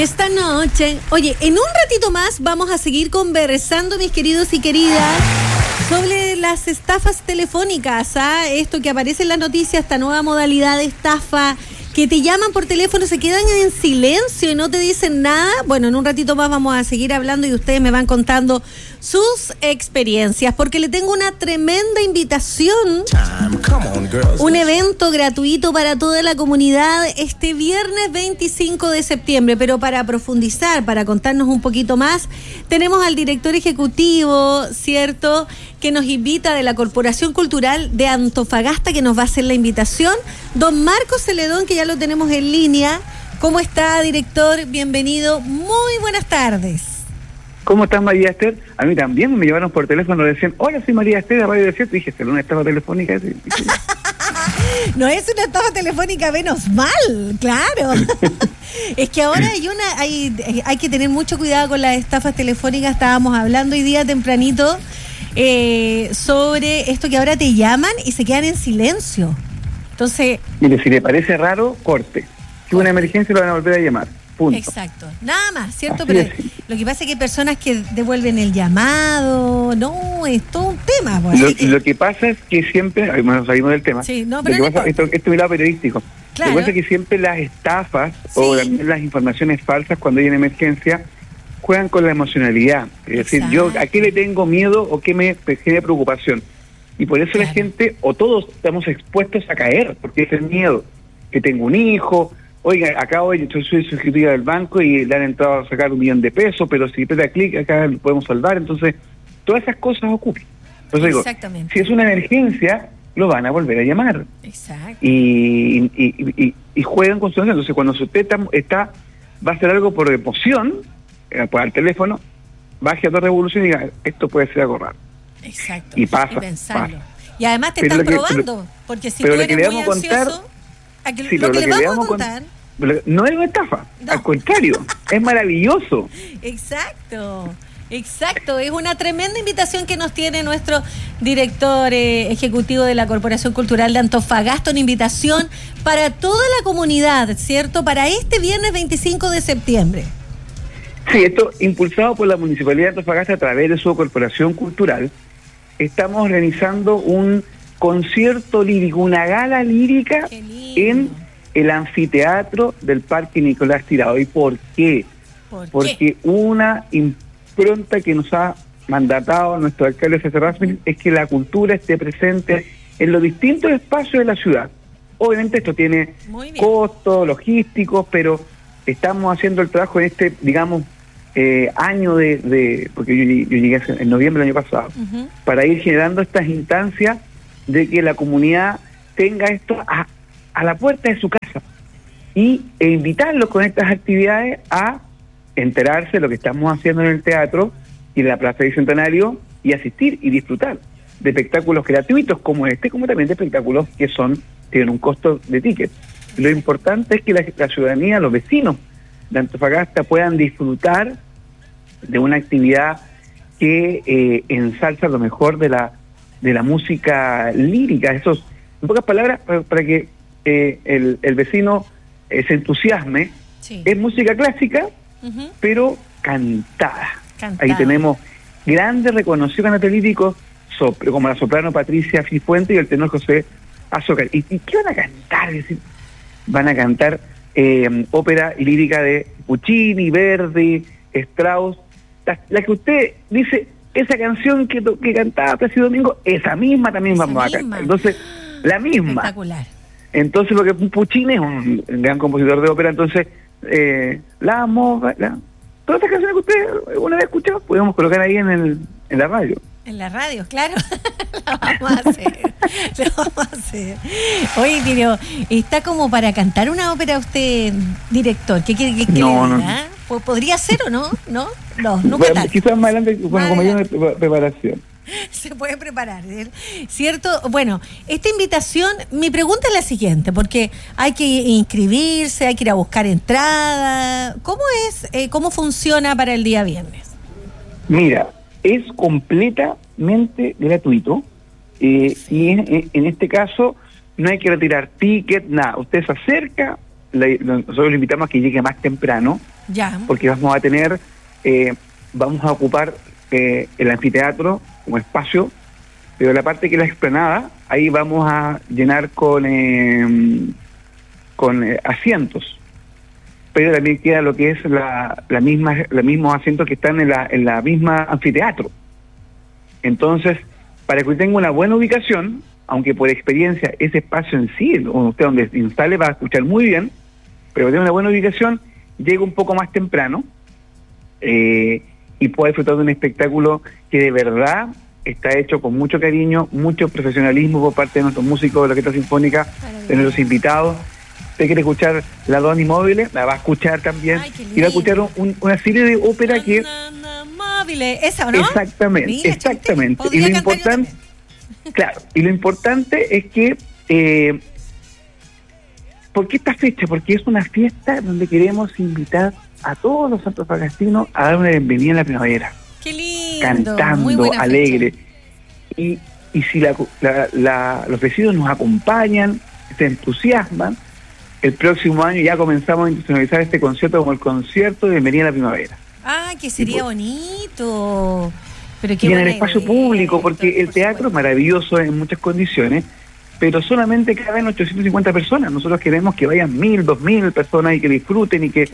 Esta noche, oye, en un ratito más vamos a seguir conversando, mis queridos y queridas, sobre las estafas telefónicas, esto que aparece en las noticias, esta nueva modalidad de estafa, que te llaman por teléfono, se quedan en silencio y no te dicen nada. Bueno, en un ratito más vamos a seguir hablando y ustedes me van contando sus experiencias, porque le tengo una tremenda invitación, un evento gratuito para toda la comunidad este viernes 25 de septiembre, pero para profundizar, para contarnos un poquito más, tenemos al director ejecutivo, ¿cierto?, que nos invita de la Corporación Cultural de Antofagasta, que nos va a hacer la invitación, don Marcos Celedón, que ya lo tenemos en línea. ¿Cómo está, director? Bienvenido, muy buenas tardes. ¿Cómo estás, María Esther? A mí también me llamaron por teléfono, decían, hola, soy María Esther de Radio Desierto, y dije, ¿será una estafa telefónica? No es una estafa telefónica, menos mal, claro. Es que ahora hay que tener mucho cuidado con las estafas telefónicas. Estábamos hablando hoy día tempranito sobre esto, que ahora te llaman y se quedan en silencio. Entonces, mire, si le parece raro, corte. Si hubo una emergencia, lo van a volver a llamar. Punto. Exacto, nada más, ¿cierto? Así Pero es. lo que pasa es que hay personas que devuelven el llamado, no, es todo un tema. Lo que pasa es que siempre, bueno, salimos del tema, sí, no, pero lo que pasa, esto es mi lado periodístico, claro. Lo que pasa es que siempre las estafas, sí, o las informaciones falsas cuando hay una emergencia, juegan con la emocionalidad. Es decir, yo a qué le tengo miedo o qué me genera preocupación. Y por eso, claro, la gente, o todos estamos expuestos a caer, porque es el miedo, que tengo un hijo. Oiga, yo soy suscriptiva del banco y le han entrado a sacar 1 millón de pesos, pero si aprieta clic, acá lo podemos salvar. Entonces, todas esas cosas ocurren. Entonces digo, si es una emergencia, lo van a volver a llamar. Exacto. Y juegan con su ansiedad. Entonces, cuando usted va a hacer algo por emoción, por el teléfono, baje a toda revolución y diga, esto puede ser algo raro. Exacto. Y pasa. Y además te están probando, porque si tú eres muy ansioso... Lo que le vamos a contar no es una estafa, no. Al contrario, es maravilloso. Exacto, es una tremenda invitación que nos tiene nuestro director ejecutivo de la Corporación Cultural de Antofagasta, una invitación para toda la comunidad, ¿cierto? Para este viernes 25 de septiembre. Sí, esto impulsado por la Municipalidad de Antofagasta a través de su Corporación Cultural. Estamos organizando un concierto lírico, una gala lírica en el anfiteatro del Parque Nicolás Tirado. ¿Y por qué? Porque una impronta que nos ha mandatado nuestro alcalde César Rasmussen es que la cultura esté presente en los distintos espacios de la ciudad. Obviamente esto tiene costos logísticos, pero estamos haciendo el trabajo en este, digamos, año porque yo llegué en noviembre del año pasado, para ir generando estas instancias de que la comunidad tenga esto a la puerta de su casa e invitarlos con estas actividades a enterarse de lo que estamos haciendo en el teatro y en la Plaza Bicentenario y asistir y disfrutar de espectáculos gratuitos como este, como también de espectáculos que tienen un costo de ticket. Lo importante es que la ciudadanía, los vecinos de Antofagasta puedan disfrutar de una actividad que ensalza lo mejor de la música lírica. Eso, en pocas palabras, para que el vecino se entusiasme, es música clásica, pero cantada. Ahí tenemos grandes reconocidos cantantes como la soprano Patricia Cifuentes y el tenor José Azócar. ¿Y qué van a cantar? Es decir, van a cantar ópera lírica de Puccini, Verdi, Strauss, la que usted dice, esa canción que cantaba Plácido Domingo, esa misma también vamos a cantar. Entonces, la misma. Espectacular. Entonces, porque Puccini es un gran compositor de ópera, entonces, todas estas canciones que usted una vez escuchado, podemos colocar ahí en la radio. En la radio, claro. Lo vamos a hacer. Oye, pero está como para cantar una ópera usted, director. ¿Qué quiere que no. ¿Podría ser o no? No, nunca bueno, tal. Quizás más adelante, con mayor preparación. Se puede preparar, ¿cierto? Bueno, esta invitación, mi pregunta es la siguiente, porque hay que inscribirse, hay que ir a buscar entrada. ¿Cómo funciona para el día viernes? Mira, es completamente gratuito y en este caso no hay que retirar ticket, nada. Usted se acerca nosotros lo invitamos a que llegue más temprano, ya, porque vamos a ocupar el anfiteatro como espacio, pero la parte que es la explanada, ahí vamos a llenar con asientos, pero también queda lo que es los mismos asientos que están en la misma anfiteatro. Entonces, para que usted tenga una buena ubicación, aunque por experiencia ese espacio en sí, usted donde se instale va a escuchar muy bien, pero tiene una buena ubicación, llega un poco más temprano y puede disfrutar de un espectáculo que de verdad está hecho con mucho cariño, mucho profesionalismo por parte de nuestros músicos de la Orquesta Sinfónica, de nuestros invitados. Usted quiere escuchar la Doni Móvil, la va a escuchar también, y va a escuchar una serie de ópera que... Móviles, ¿esa o no? Exactamente, Mira, exactamente. Y lo importante, claro, y lo importante es que ¿por qué esta fecha? Porque es una fiesta donde queremos invitar a todos los antofagastinos a dar una bienvenida en la primavera. ¡Qué lindo! Cantando, alegre. Y si los vecinos nos acompañan, se entusiasman, el próximo año ya comenzamos a institucionalizar este concierto como el concierto de bienvenida a la primavera. ¡Ah, que sería bonito! Pero qué y en el espacio público, porque el teatro es maravilloso en muchas condiciones, pero solamente caben 850 personas. Nosotros queremos que vayan 1.000, 2.000 personas y que disfruten y que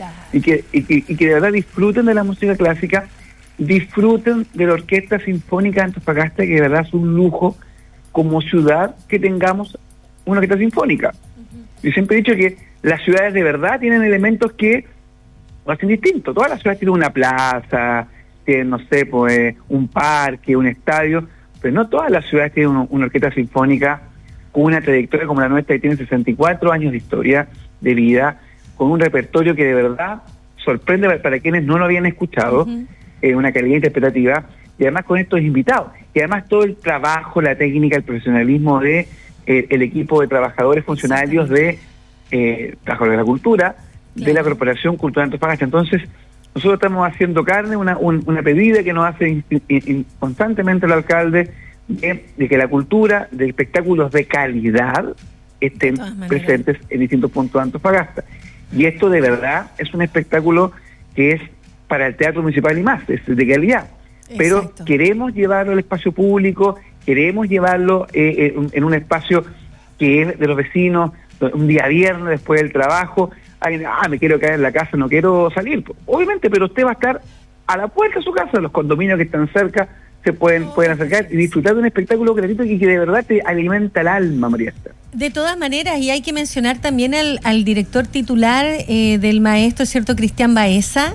de verdad disfruten de la música clásica, disfruten de la Orquesta Sinfónica de Antofagasta, que de verdad es un lujo como ciudad que tengamos una orquesta sinfónica. Yo siempre he dicho que las ciudades de verdad tienen elementos que lo hacen distinto. Todas las ciudades tienen una plaza, tienen, no sé, pues un parque, un estadio, pero no todas las ciudades tienen una orquesta sinfónica con una trayectoria como la nuestra, que tiene 64 años de historia, de vida, con un repertorio que de verdad sorprende para quienes no lo habían escuchado, una calidad interpretativa, y además con estos invitados, y además todo el trabajo, la técnica, el profesionalismo de el equipo de trabajadores funcionarios de Trabajadores de la Cultura, de la Corporación Cultural Antofagasta. Entonces, nosotros estamos haciendo carne, una pedida que nos hace constantemente el alcalde, de que la cultura, de espectáculos de calidad estén presentes en distintos puntos de Antofagasta. Y esto de verdad es un espectáculo que es para el Teatro Municipal y más, es de calidad. Pero queremos llevarlo al espacio público, queremos llevarlo en un espacio que es de los vecinos, un día viernes después del trabajo. Me quiero quedar en la casa, no quiero salir. Obviamente, pero usted va a estar a la puerta de su casa, los condominios que están cerca se pueden acercar y disfrutar de un espectáculo gratuito que de verdad te alimenta el alma, María Esther. De todas maneras, y hay que mencionar también al director titular del maestro, ¿cierto?, Cristian Baeza,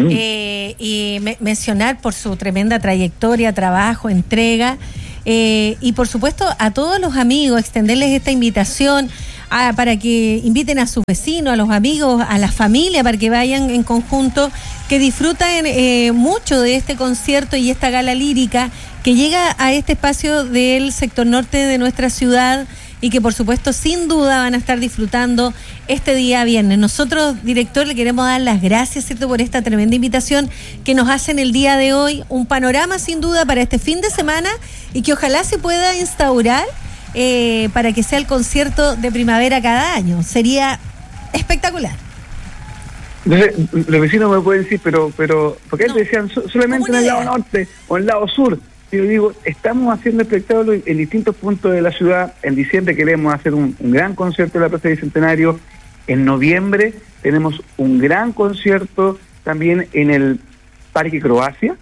y mencionar por su tremenda trayectoria, trabajo, entrega, y por supuesto a todos los amigos, extenderles esta invitación para que inviten a sus vecinos, a los amigos, a la familia, para que vayan en conjunto, que disfruten mucho de este concierto y esta gala lírica que llega a este espacio del sector norte de nuestra ciudad y que por supuesto sin duda van a estar disfrutando este día viernes. Nosotros, director, le queremos dar las gracias, ¿cierto?, por esta tremenda invitación que nos hacen el día de hoy, un panorama sin duda para este fin de semana y que ojalá se pueda instaurar para que sea el concierto de primavera cada año. Sería espectacular. Entonces, los vecinos me pueden decir, pero ¿por qué te decían solamente en el lado norte o en el lado sur? Yo digo, estamos haciendo espectáculos en distintos puntos de la ciudad. En diciembre queremos hacer un gran concierto en la Plaza Bicentenario. En noviembre tenemos un gran concierto también en el Parque Croacia.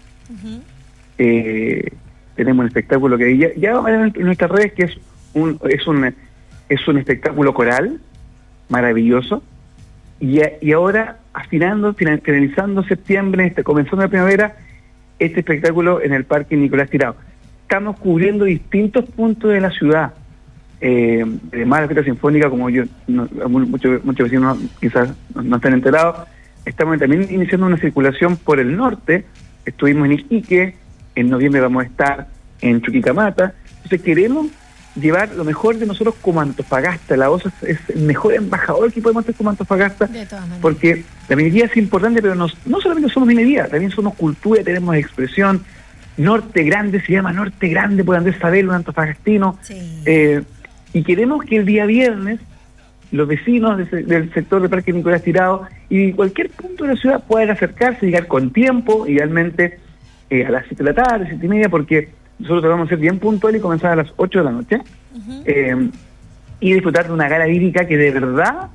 Tenemos un espectáculo que ya va a ver en nuestras redes, que es un espectáculo coral maravilloso. Y ahora, finalizando septiembre, comenzando la primavera, este espectáculo en el Parque Nicolás Tirado. Estamos cubriendo distintos puntos de la ciudad. Además, la Orquesta Sinfónica, como muchos vecinos quizás no están enterados, estamos también iniciando una circulación por el norte. Estuvimos en Iquique, en noviembre vamos a estar en Chuquicamata. Entonces queremos llevar lo mejor de nosotros como Antofagasta. La voz es el mejor embajador que podemos hacer como Antofagasta, porque la minería es importante, pero no solamente somos minería, también somos cultura, tenemos expresión. Norte Grande se llama Norte Grande por Andrés Sabelo, un antofagastino. Y queremos que el día viernes los vecinos del sector de Parque Nicolás Tirado y cualquier punto de la ciudad puedan acercarse, llegar con tiempo, idealmente a las 7 de la tarde, 7:30, porque nosotros vamos a ser bien puntuales y comenzar a las 8 de la noche, y disfrutar de una gala lírica que de verdad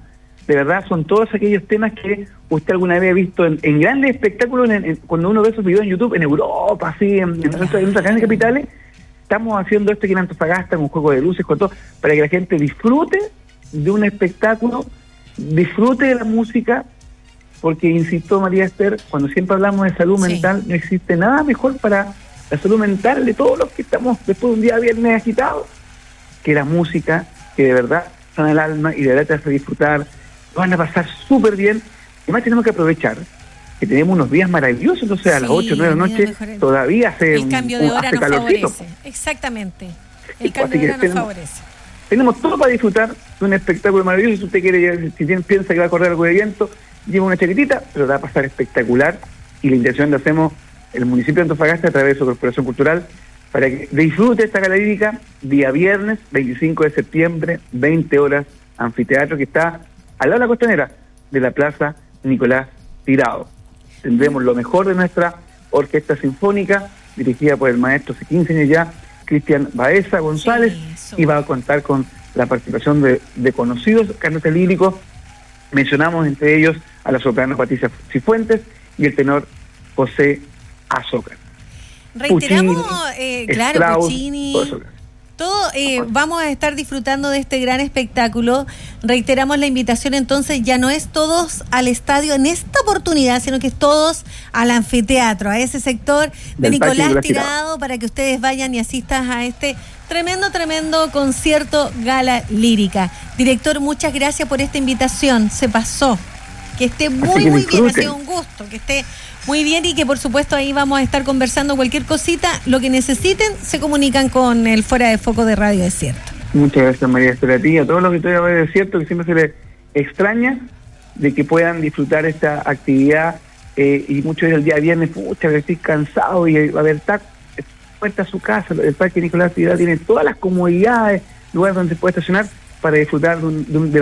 son todos aquellos temas que usted alguna vez ha visto en grandes espectáculos, cuando uno ve esos videos en YouTube, en Europa, así, en otras grandes capitales. Estamos haciendo esto aquí en Antofagasta, con un juego de luces, con todo, para que la gente disfrute de un espectáculo, disfrute de la música, porque, insisto, María Esther, cuando siempre hablamos de salud mental, no existe nada mejor para la salud mental de todos los que estamos después de un día viernes agitado, que la música, que de verdad sana el alma y de verdad te hace disfrutar, lo van a pasar súper bien. Además tenemos que aprovechar que tenemos unos días maravillosos, entonces a las 8 o 9 de la noche todavía hace el cambio de hora hace nos calorcito. favorece. Exactamente. El cambio de hora nos favorece. Tenemos todo para disfrutar de un espectáculo maravilloso. Si usted quiere, piensa que va a correr algo de viento, lleva una chaquetita, pero va a pasar espectacular. Y la intención la hacemos el municipio de Antofagasta a través de su Corporación Cultural para que disfrute esta gala lírica día viernes 25 de septiembre, 20 horas, anfiteatro que está al lado de la costanera de la Plaza Nicolás Tirado. Tendremos lo mejor de nuestra orquesta sinfónica, dirigida por el maestro hace 15 años ya, Cristian Baeza González, y va a contar con la participación de conocidos cantantes líricos. Mencionamos entre ellos a la soprano Patricia Cifuentes y el tenor José Azócar. Reiteramos, claro, Strauss, Puccini, todo, vamos a estar disfrutando de este gran espectáculo. Reiteramos la invitación, entonces ya no es todos al estadio en esta oportunidad, sino que es todos al anfiteatro, a ese sector de Nicolás Tirado, para que ustedes vayan y asistan a este tremendo concierto gala lírica. Director, muchas gracias por esta invitación, se pasó. Que esté muy bien, ha sido un gusto, que esté muy bien y que por supuesto ahí vamos a estar conversando cualquier cosita, lo que necesiten, se comunican con el Fuera de Foco de Radio Desierto. Muchas gracias, María Esther, a ti, a todos los que estoy de Radio Desierto, que siempre se les extraña de que puedan disfrutar esta actividad, y muchos del día viernes, pucha, que estoy cansado y va a haber puerta a su casa. El Parque Nicolás Tirado tiene todas las comodidades, lugares donde se puede estacionar para disfrutar de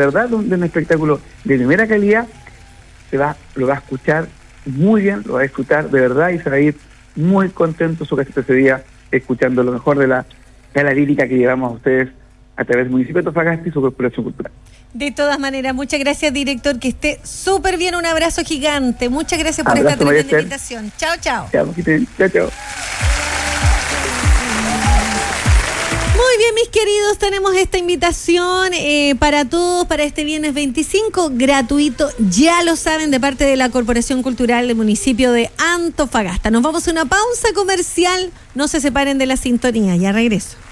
un espectáculo de primera calidad. Lo va a escuchar muy bien, lo va a disfrutar de verdad y se va a ir muy contento su casita ese día escuchando lo mejor de la lírica que llevamos a ustedes a través del municipio de Antofagasta y su Corporación Cultural. De todas maneras, muchas gracias, director, que esté súper bien, un abrazo gigante, muchas gracias por esta tremenda invitación. Chao. Chao. Muy bien, mis queridos, tenemos esta invitación para todos para este viernes 25, gratuito, ya lo saben, de parte de la Corporación Cultural del municipio de Antofagasta. Nos vamos a una pausa comercial, no se separen de la sintonía, ya regreso.